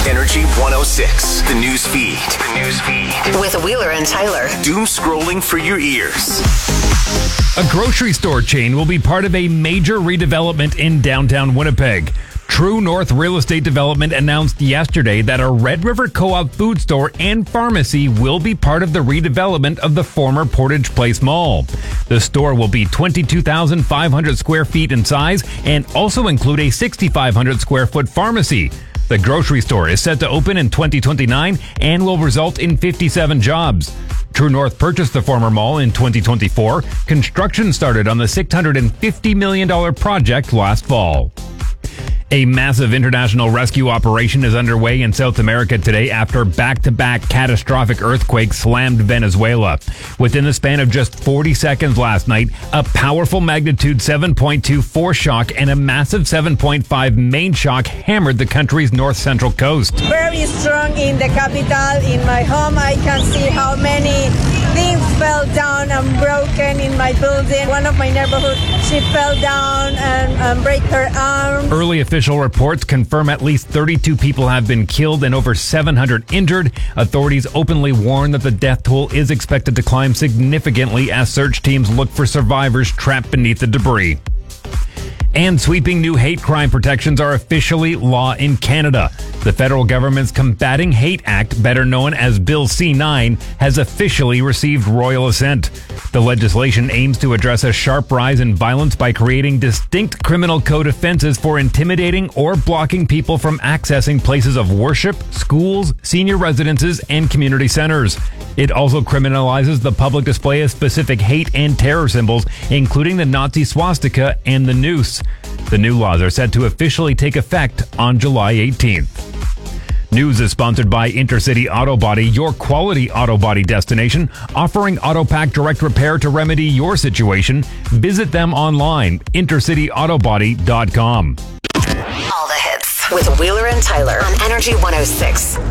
Energy 106, the news feed. With Wheeler and Tyler. Doom scrolling for your ears. A grocery store chain will be part of a major redevelopment in downtown Winnipeg. True North Real Estate Development announced yesterday that a Red River Co-op food store and pharmacy will be part of the redevelopment of the former Portage Place Mall. The store will be 22,500 square feet in size and also include a 6,500 square foot pharmacy. The grocery store is set to open in 2029 and will result in 57 jobs. True North purchased the former mall in 2024. Construction started on the $650 million project last fall. A massive international rescue operation is underway in South America today after back-to-back catastrophic earthquakes slammed Venezuela. Within the span of just 40 seconds last night, a powerful magnitude 7.2 foreshock and a massive 7.5 main shock hammered the country's north-central coast. Very strong in the capital. In my home, I can see how many things fell down and broken in my building. One of my neighborhood, she fell down and break her arm. Early official reports confirm at least 32 people have been killed and over 700 injured. Authorities openly warn that the death toll is expected to climb significantly as search teams look for survivors trapped beneath the debris. And sweeping new hate crime protections are officially law in Canada. The federal government's Combating Hate Act, better known as Bill C-9, has officially received royal assent. The legislation aims to address a sharp rise in violence by creating distinct criminal code offenses for intimidating or blocking people from accessing places of worship, schools, senior residences, and community centers. It also criminalizes the public display of specific hate and terror symbols, including the Nazi swastika and the noose. The new laws are set to officially take effect on July 18th. News is sponsored by Intercity Auto Body, your quality auto body destination, offering Autopack Direct Repair to remedy your situation. Visit them online, intercityautobody.com. All the hits with Wheeler and Tyler on Energy 106.